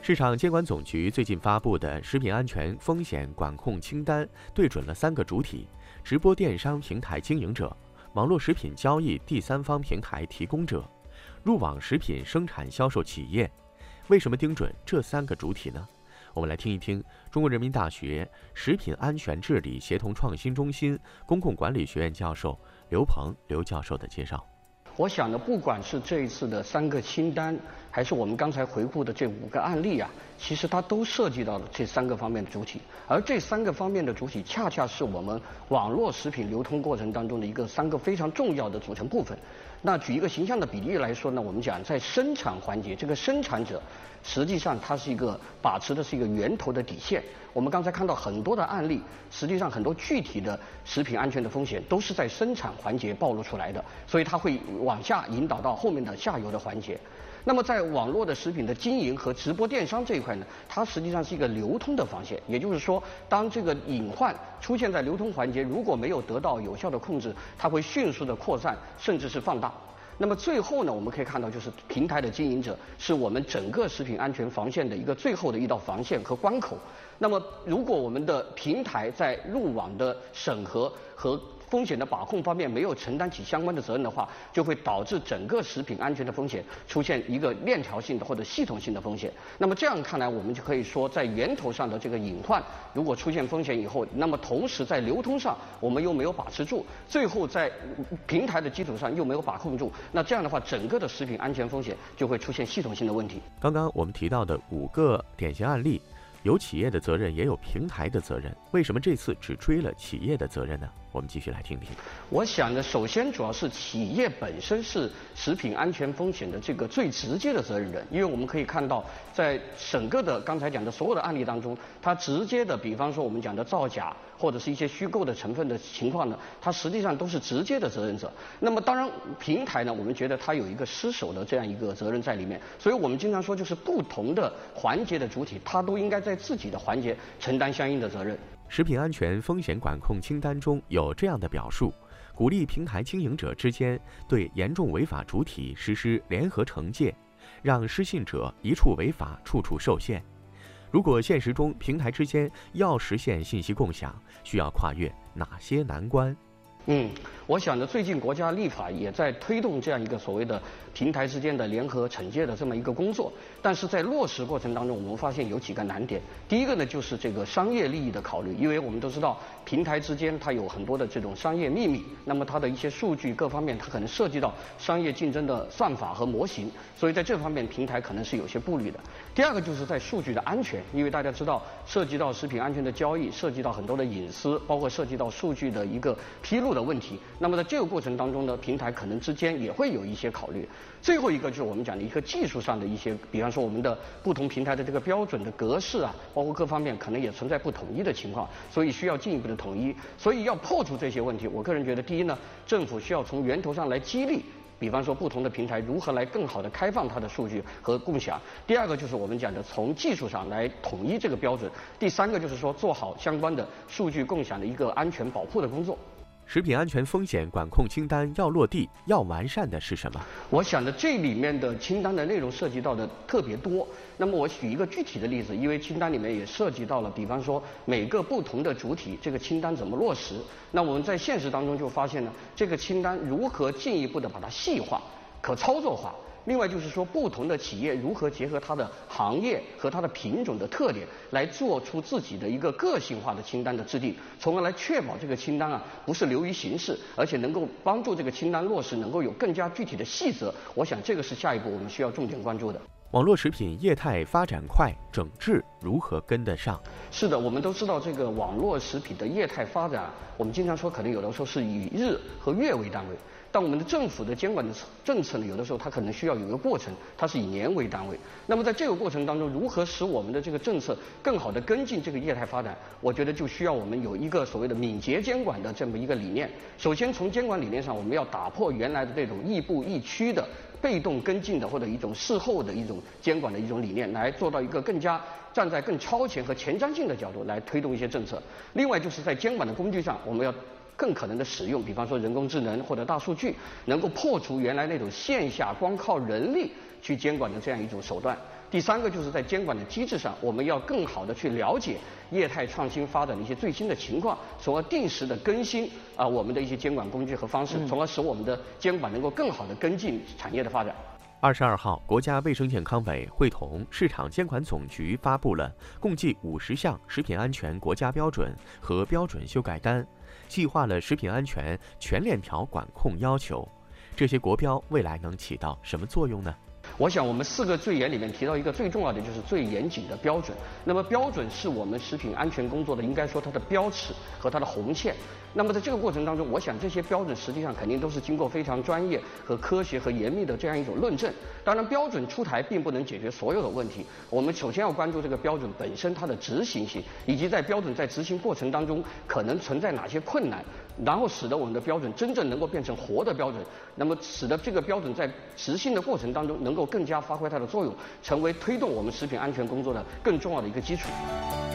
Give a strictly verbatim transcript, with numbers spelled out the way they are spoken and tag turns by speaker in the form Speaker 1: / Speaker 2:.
Speaker 1: 市场监管总局最近发布的食品安全风险管控清单，对准了三个主体：直播电商平台经营者、网络食品交易第三方平台提供者、入网食品生产销售企业。为什么盯准这三个主体呢？我们来听一听中国人民大学食品安全治理协同创新中心公共管理学院教授刘鹏刘教授的介绍。
Speaker 2: 我想呢，不管是这一次的三个清单，还是我们刚才回顾的这五个案例啊，其实它都涉及到了这三个方面的主体，而这三个方面的主体，恰恰是我们网络食品流通过程当中的一个三个非常重要的组成部分。那举一个形象的比例来说呢，我们讲在生产环节，这个生产者实际上它是一个把持的是一个源头的底线。我们刚才看到很多的案例，实际上很多具体的食品安全的风险都是在生产环节暴露出来的，所以它会往下引导到后面的下游的环节。那么在网络的食品的经营和直播电商这一块呢，它实际上是一个流通的防线，也就是说，当这个隐患出现在流通环节，如果没有得到有效的控制，它会迅速的扩散，甚至是放大。那么最后呢，我们可以看到，就是平台的经营者是我们整个食品安全防线的一个最后的一道防线和关口。那么，如果我们的平台在入网的审核和风险的把控方面没有承担起相关的责任的话，就会导致整个食品安全的风险出现一个链条性的或者系统性的风险。那么这样看来，我们就可以说，在源头上的这个隐患，如果出现风险以后，那么同时在流通上我们又没有把持住，最后在平台的基础上又没有把控住，那这样的话，整个的食品安全风险就会出现系统性的问题。
Speaker 1: 刚刚我们提到的五个典型案例，有企业的责任，也有平台的责任。为什么这次只追了企业的责任呢？我们继续来听听。
Speaker 2: 我想呢，首先主要是企业本身是食品安全风险的这个最直接的责任人，因为我们可以看到，在整个的刚才讲的所有的案例当中，它直接的，比方说我们讲的造假或者是一些虚构的成分的情况呢，它实际上都是直接的责任者。那么当然，平台呢，我们觉得它有一个失守的这样一个责任在里面，所以我们经常说，就是不同的环节的主体，它都应该在自己的环节承担相应的责任。
Speaker 1: 食品安全风险管控清单中有这样的表述：鼓励平台经营者之间对严重违法主体实施联合惩戒，让失信者一处违法处处受限。如果现实中平台之间要实现信息共享，需要跨越哪些难关？
Speaker 2: 嗯，我想呢，最近国家立法也在推动这样一个所谓的平台之间的联合惩戒的这么一个工作，但是在落实过程当中，我们发现有几个难点。第一个呢，就是这个商业利益的考虑，因为我们都知道平台之间它有很多的这种商业秘密，那么它的一些数据各方面，它可能涉及到商业竞争的算法和模型，所以在这方面平台可能是有些顾虑的。第二个就是在数据的安全，因为大家知道涉及到食品安全的交易，涉及到很多的隐私，包括涉及到数据的一个披露的问题。那么在这个过程当中呢，平台可能之间也会有一些考虑。最后一个就是我们讲的一个技术上的一些，比方说我们的不同平台的这个标准的格式啊，包括各方面可能也存在不统一的情况，所以需要进一步的统一。所以要破除这些问题，我个人觉得，第一呢，政府需要从源头上来激励。比方说，不同的平台如何来更好的开放它的数据和共享。第二个就是我们讲的从技术上来统一这个标准。第三个就是说做好相关的数据共享的一个安全保护的工作。
Speaker 1: 食品安全风险管控清单要落地、要完善的是什么？
Speaker 2: 我想的这里面的清单的内容涉及到的特别多。那么我举一个具体的例子，因为清单里面也涉及到了，比方说每个不同的主体这个清单怎么落实。那我们在现实当中就发现呢，这个清单如何进一步的把它细化、可操作化。另外就是说，不同的企业如何结合它的行业和它的品种的特点，来做出自己的一个个性化的清单的制定，从而来确保这个清单啊不是流于形式，而且能够帮助这个清单落实能够有更加具体的细则。我想这个是下一步我们需要重点关注的。
Speaker 1: 网络食品业态发展快，整治如何跟得上？
Speaker 2: 是的，我们都知道这个网络食品的业态发展，我们经常说可能有的时候是以日和月为单位。但我们的政府的监管的政策呢，有的时候它可能需要有一个过程，它是以年为单位。那么在这个过程当中，如何使我们的这个政策更好的跟进这个业态发展，我觉得就需要我们有一个所谓的敏捷监管的这么一个理念。首先从监管理念上，我们要打破原来的这种亦步亦趋的被动跟进的或者一种事后的一种监管的一种理念，来做到一个更加站在更超前和前瞻性的角度来推动一些政策。另外就是在监管的工具上，我们要更可能的使用，比方说人工智能或者大数据，能够破除原来那种线下光靠人力去监管的这样一种手段。第三个就是在监管的机制上，我们要更好的去了解业态创新发展的一些最新的情况，从而定时的更新啊我们的一些监管工具和方式，从而使我们的监管能够更好的跟进产业的发展。
Speaker 1: 二十二号，国家卫生健康委会同市场监管总局发布了共计五十项食品安全国家标准和标准修改单，细化了食品安全全链条管控要求。这些国标未来能起到什么作用呢？
Speaker 2: 我想我们四个最严里面提到一个最重要的，就是最严谨的标准。那么标准是我们食品安全工作的应该说它的标尺和它的红线。那么在这个过程当中，我想这些标准实际上肯定都是经过非常专业和科学和严密的这样一种论证。当然，标准出台并不能解决所有的问题。我们首先要关注这个标准本身它的执行性，以及在标准在执行过程当中可能存在哪些困难，然后使得我们的标准真正能够变成活的标准，那么使得这个标准在执行的过程当中能够更加发挥它的作用，成为推动我们食品安全工作的更重要的一个基础。